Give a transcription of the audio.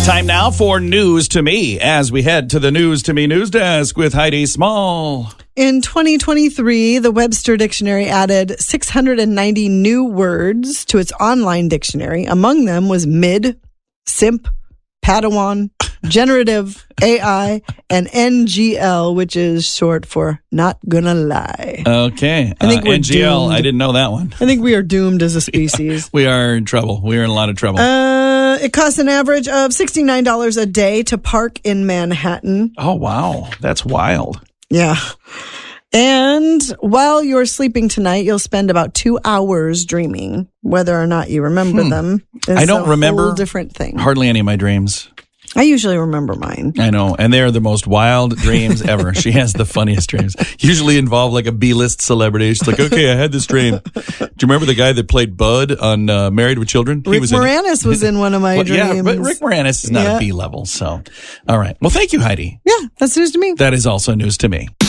Time now for News to Me as we head to the News to Me news desk with Heidi Small. In 2023, the Webster Dictionary added 690 new words to its online dictionary. Among them was mid, simp, Padawan, generative, AI, and NGL, which is short for not gonna lie. Okay. I think we're NGL, doomed. I didn't know that one. I think we are doomed as a species. We are in trouble. We are in a lot of trouble. It costs an average of $69 a day to park in Manhattan. Oh, wow. That's wild. Yeah. And while you're sleeping tonight, you'll spend about 2 hours dreaming. Whether or not you remember them is I don't remember a whole different thing. Hardly any of my dreams. I usually remember mine. I know. And they're the most wild dreams ever. She has the funniest dreams. Usually involve like a B-list celebrity. She's like, okay, I had this dream. Do you remember the guy that played Bud on Married with Children? Rick Moranis was in one of my dreams. Yeah, but Rick Moranis is not a B level. So, all right. Well, thank you, Heidi. Yeah, that's news to me. That is also news to me.